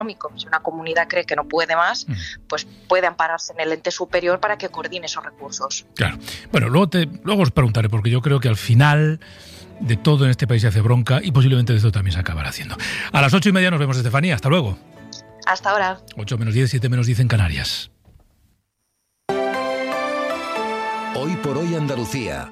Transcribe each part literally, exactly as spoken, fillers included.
Si una comunidad cree que no puede más, pues puede ampararse en el ente superior para que coordine esos recursos. Claro. Bueno, luego, te, luego os preguntaré, porque yo creo que al final de todo en este país se hace bronca y posiblemente de esto también se acabará haciendo. A las ocho y media nos vemos, Estefanía. Hasta luego. Hasta ahora. ocho menos diez, siete menos diez en Canarias. Hoy por hoy Andalucía.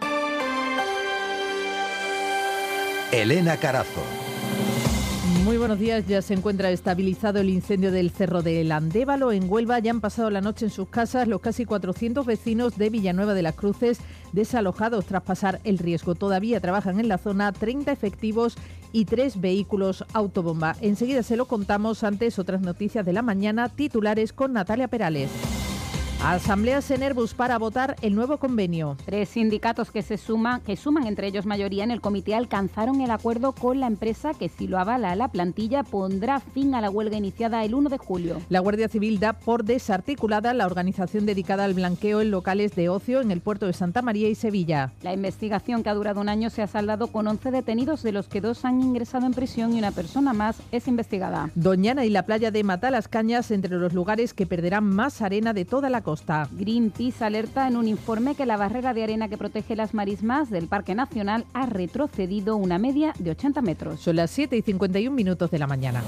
Elena Carazo. Muy buenos días. Ya se encuentra estabilizado el incendio del Cerro del Andévalo en Huelva. Ya han pasado la noche en sus casas los casi cuatrocientos vecinos de Villanueva de las Cruces desalojados tras pasar el riesgo. Todavía trabajan en la zona treinta efectivos y tres vehículos autobomba. Enseguida se lo contamos. Antes, otras noticias de la mañana, titulares con Natalia Perales. Asambleas en Airbus para votar el nuevo convenio. Tres sindicatos que se suman, que suman entre ellos mayoría en el comité, alcanzaron el acuerdo con la empresa que, si lo avala la plantilla, pondrá fin a la huelga iniciada el uno de julio. La Guardia Civil da por desarticulada la organización dedicada al blanqueo en locales de ocio en el puerto de Santa María y Sevilla. La investigación, que ha durado un año, se ha saldado con once detenidos, de los que dos han ingresado en prisión y una persona más es investigada. Doñana y la playa de Matalascañas entre los lugares que perderán más arena de toda la costa. Greenpeace alerta en un informe que la barrera de arena que protege las marismas del Parque Nacional ha retrocedido una media de ochenta metros. Son las siete y cincuenta y un minutos de la mañana.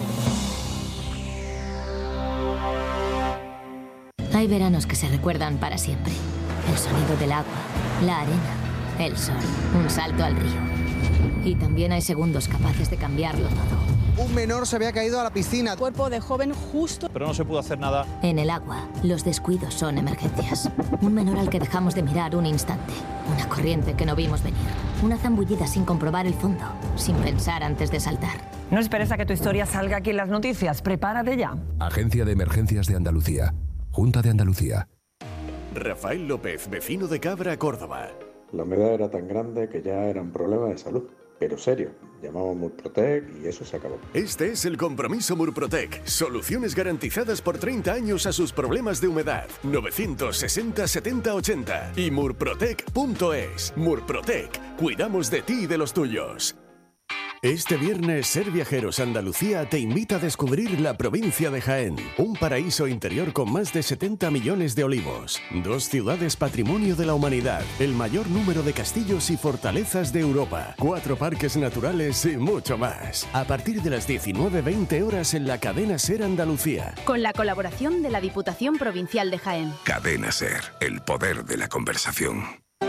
Hay veranos que se recuerdan para siempre. El sonido del agua, la arena, el sol, un salto al río. Y también hay segundos capaces de cambiarlo todo. Un menor se había caído a la piscina. Cuerpo de joven justo. Pero no se pudo hacer nada. En el agua, los descuidos son emergencias. Un menor al que dejamos de mirar un instante. Una corriente que no vimos venir. Una zambullida sin comprobar el fondo, sin pensar antes de saltar. No esperes a que tu historia salga aquí en las noticias. Prepárate ya. Agencia de Emergencias de Andalucía. Junta de Andalucía. Rafael López, vecino de Cabra, Córdoba. La humedad era tan grande que ya era un problema de salud. Pero serio, llamamos Murprotec y eso se acabó. Este es el compromiso Murprotec. Soluciones garantizadas por treinta años a sus problemas de humedad. novecientos sesenta setenta ochenta y murprotec punto es. Murprotec. Cuidamos de ti y de los tuyos. Este viernes, Ser Viajeros Andalucía te invita a descubrir la provincia de Jaén, un paraíso interior con más de setenta millones de olivos, dos ciudades patrimonio de la humanidad, el mayor número de castillos y fortalezas de Europa, cuatro parques naturales y mucho más. A partir de las diecinueve veinte horas en la cadena Ser Andalucía. Con la colaboración de la Diputación Provincial de Jaén. Cadena Ser, el poder de la conversación.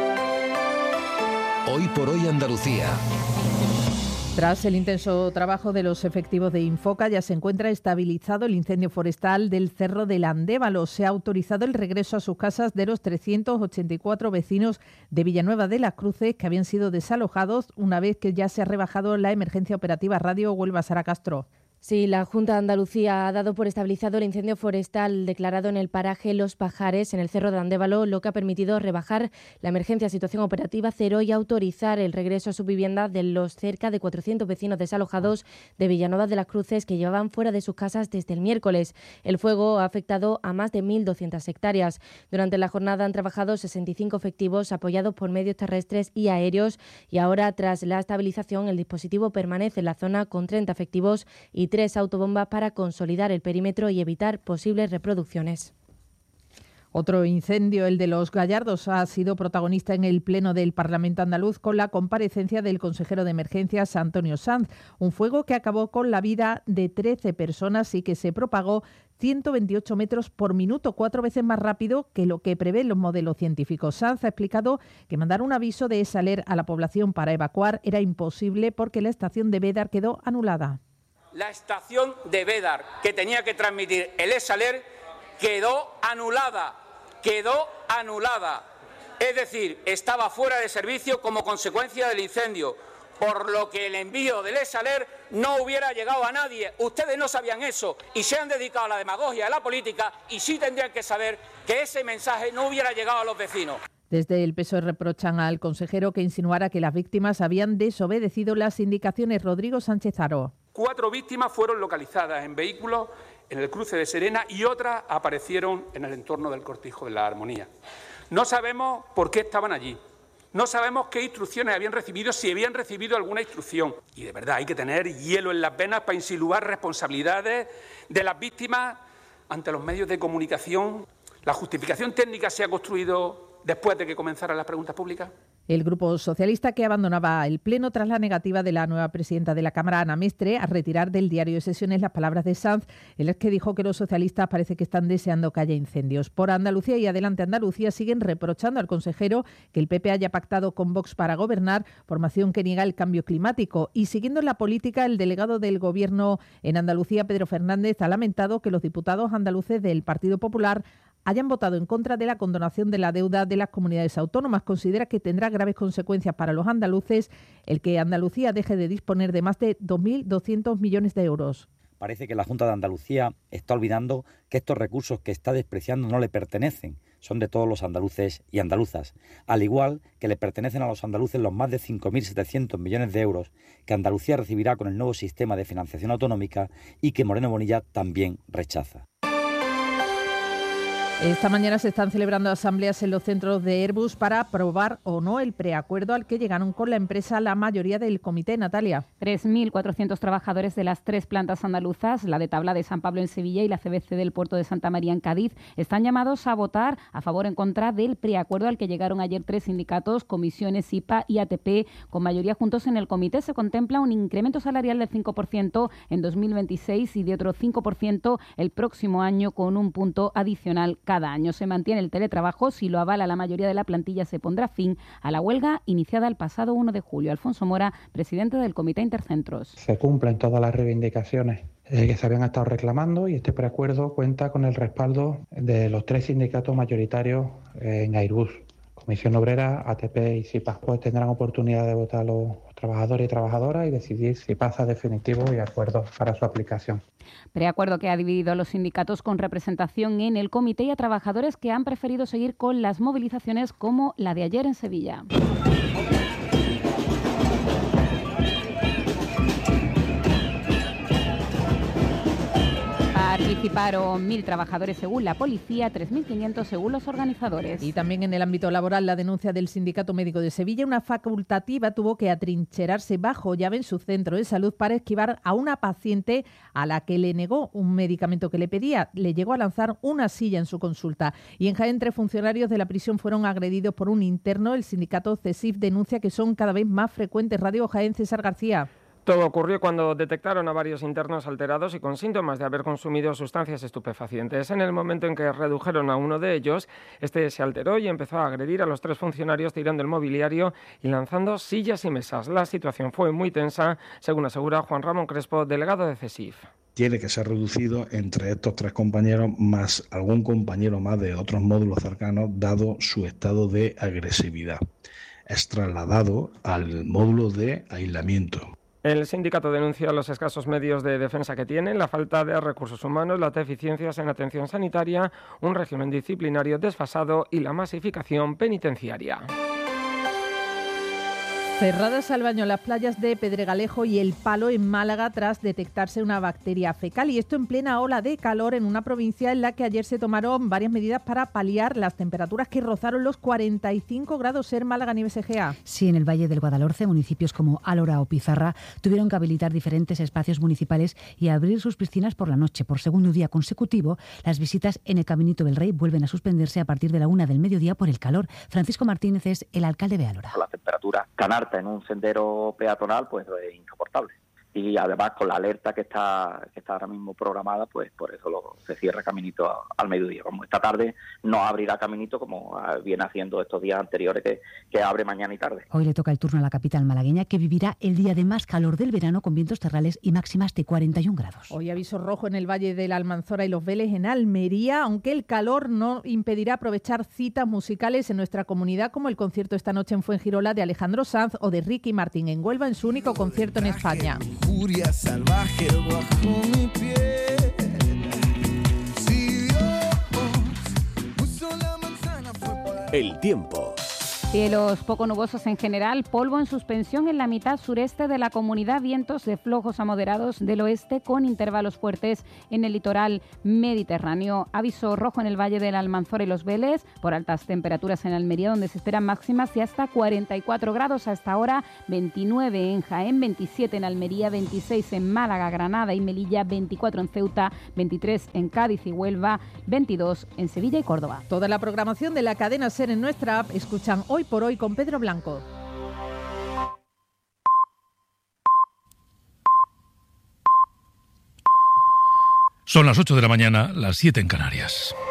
Hoy por hoy Andalucía. Tras el intenso trabajo de los efectivos de Infoca, ya se encuentra estabilizado el incendio forestal del Cerro del Andévalo. Se ha autorizado el regreso a sus casas de los trescientos ochenta y cuatro vecinos de Villanueva de las Cruces que habían sido desalojados una vez que ya se ha rebajado la emergencia operativa. Radio Huelva, Sara Castro. Sí, la Junta de Andalucía ha dado por estabilizado el incendio forestal declarado en el paraje Los Pajares, en el Cerro de Andévalo, lo que ha permitido rebajar la emergencia a situación operativa cero y autorizar el regreso a su vivienda de los cerca de cuatrocientos vecinos desalojados de Villanueva de las Cruces que llevaban fuera de sus casas desde el miércoles. El fuego ha afectado a más de mil doscientas hectáreas. Durante la jornada han trabajado sesenta y cinco efectivos apoyados por medios terrestres y aéreos y ahora, tras la estabilización, el dispositivo permanece en la zona con treinta efectivos y tres autobombas para consolidar el perímetro y evitar posibles reproducciones. Otro incendio, el de Los Gallardos, ha sido protagonista en el Pleno del Parlamento andaluz con la comparecencia del consejero de Emergencias, Antonio Sanz. Un fuego que acabó con la vida de trece personas y que se propagó ciento veintiocho metros por minuto, cuatro veces más rápido que lo que prevén los modelos científicos. Sanz ha explicado que mandar un aviso de Esaler a la población para evacuar era imposible porque la estación de Bédar quedó anulada. La estación de Bédar, que tenía que transmitir el Esaler, quedó anulada, quedó anulada. Es decir, estaba fuera de servicio como consecuencia del incendio, por lo que el envío del Esaler no hubiera llegado a nadie. Ustedes no sabían eso y se han dedicado a la demagogia, a la política, y sí tendrían que saber que ese mensaje no hubiera llegado a los vecinos. Desde el P S O E reprochan al consejero que insinuara que las víctimas habían desobedecido las indicaciones. Rodrigo Sánchez Haro. Cuatro víctimas fueron localizadas en vehículos en el cruce de Serena y otras aparecieron en el entorno del Cortijo de la Armonía. No sabemos por qué estaban allí, No sabemos qué instrucciones habían recibido, si habían recibido alguna instrucción. Y de verdad hay que tener hielo en las venas para insinuar responsabilidades de las víctimas ante los medios de comunicación. ¿La justificación técnica se ha construido después de que comenzaran las preguntas públicas? El Grupo Socialista, que abandonaba el Pleno tras la negativa de la nueva presidenta de la Cámara, Ana Mestre, a retirar del diario de sesiones las palabras de Sanz, en las que dijo que los socialistas parece que están deseando que haya incendios. Por Andalucía y Adelante Andalucía siguen reprochando al consejero que el P P haya pactado con Vox para gobernar, formación que niega el cambio climático. Y siguiendo la política, el delegado del Gobierno en Andalucía, Pedro Fernández, ha lamentado que los diputados andaluces del Partido Popular hayan votado en contra de la condonación de la deuda de las comunidades autónomas. Considera que tendrá graves consecuencias para los andaluces el que Andalucía deje de disponer de más de dos mil doscientos millones de euros. Parece que la Junta de Andalucía está olvidando que estos recursos que está despreciando no le pertenecen, son de todos los andaluces y andaluzas, al igual que le pertenecen a los andaluces los más de cinco mil setecientos millones de euros que Andalucía recibirá con el nuevo sistema de financiación autonómica y que Moreno Bonilla también rechaza. Esta mañana se están celebrando asambleas en los centros de Airbus para aprobar o no el preacuerdo al que llegaron con la empresa la mayoría del comité. Natalia. tres mil cuatrocientos trabajadores de las tres plantas andaluzas, la de Tabla de San Pablo en Sevilla y la C B C del puerto de Santa María en Cádiz, están llamados a votar a favor o en contra del preacuerdo al que llegaron ayer tres sindicatos, comisiones, I P A y A T P. Con mayoría juntos en el comité se contempla un incremento salarial del cinco por ciento en dos mil veintiséis y de otro cinco por ciento el próximo año, con un punto adicional cada año. Se mantiene el teletrabajo. Si lo avala la mayoría de la plantilla, se pondrá fin a la huelga iniciada el pasado uno de julio. Alfonso Mora, presidente del Comité Intercentros. Se cumplen todas las reivindicaciones eh, que se habían estado reclamando y este preacuerdo cuenta con el respaldo de los tres sindicatos mayoritarios eh, en Airbus. Comisión Obrera, A T P y S I P A. Pues tendrán oportunidad de votar los trabajadores y trabajadoras y decidir si pasa definitivo y acuerdo para su aplicación. Preacuerdo que ha dividido a los sindicatos con representación en el comité y a trabajadores que han preferido seguir con las movilizaciones como la de ayer en Sevilla. Participaron mil trabajadores según la policía, tres mil quinientos según los organizadores. Y también en el ámbito laboral, la denuncia del Sindicato Médico de Sevilla, una facultativa tuvo que atrincherarse bajo llave en su centro de salud para esquivar a una paciente a la que le negó un medicamento que le pedía. Le llegó a lanzar una silla en su consulta. Y en Jaén, tres funcionarios de la prisión fueron agredidos por un interno. El sindicato CESIF denuncia que son cada vez más frecuentes. Radio Jaén, César García. Todo ocurrió cuando detectaron a varios internos alterados y con síntomas de haber consumido sustancias estupefacientes. En el momento en que redujeron a uno de ellos, este se alteró y empezó a agredir a los tres funcionarios tirando el mobiliario y lanzando sillas y mesas. La situación fue muy tensa, según asegura Juan Ramón Crespo, delegado de CESIF. Tiene que ser reducido entre estos tres compañeros más algún compañero más de otros módulos cercanos, dado su estado de agresividad. Es trasladado al módulo de aislamiento. El sindicato denuncia los escasos medios de defensa que tienen, la falta de recursos humanos, las deficiencias en atención sanitaria, un régimen disciplinario desfasado y la masificación penitenciaria. Cerradas al baño las playas de Pedregalejo y El Palo en Málaga tras detectarse una bacteria fecal, y esto en plena ola de calor en una provincia en la que ayer se tomaron varias medidas para paliar las temperaturas que rozaron los cuarenta y cinco grados en Málaga, Nieves Egea. Sí, en el Valle del Guadalhorce, municipios como Álora o Pizarra tuvieron que habilitar diferentes espacios municipales y abrir sus piscinas por la noche. Por segundo día consecutivo, las visitas en el Caminito del Rey vuelven a suspenderse a partir de la una del mediodía por el calor. Francisco Martínez es el alcalde de Álora. La temperatura canarta en un sendero peatonal pues es insoportable, y además con la alerta que está que está ahora mismo programada, pues por eso lo, se cierra Caminito a, al mediodía. Como esta tarde no abrirá Caminito como viene haciendo estos días anteriores, que, que abre mañana y tarde. Hoy le toca el turno a la capital malagueña, que vivirá el día de más calor del verano con vientos terrales y máximas de cuarenta y un grados. Hoy aviso rojo en el Valle de la Almanzora y Los Vélez en Almería, aunque el calor no impedirá aprovechar citas musicales en nuestra comunidad, como el concierto esta noche en Fuengirola de Alejandro Sanz o de Ricky Martin en Huelva, en su único concierto en España. Furia salvaje bajo mi piel. Si Dios puso la manzana fue para... El tiempo. Cielos poco nubosos en general, polvo en suspensión en la mitad sureste de la comunidad, vientos de flojos a moderados del oeste con intervalos fuertes en el litoral mediterráneo. Aviso rojo en el Valle del Almanzora y Los Vélez por altas temperaturas en Almería, donde se esperan máximas de hasta cuarenta y cuatro grados. Hasta ahora veintinueve en Jaén, veintisiete en Almería, veintiséis en Málaga, Granada y Melilla, veinticuatro en Ceuta, veintitrés en Cádiz y Huelva, veintidós en Sevilla y Córdoba. Toda la programación de la cadena SER en nuestra app. Escuchan Hoy por Hoy con Pedro Blanco. Son las ocho de la mañana, las siete en Canarias.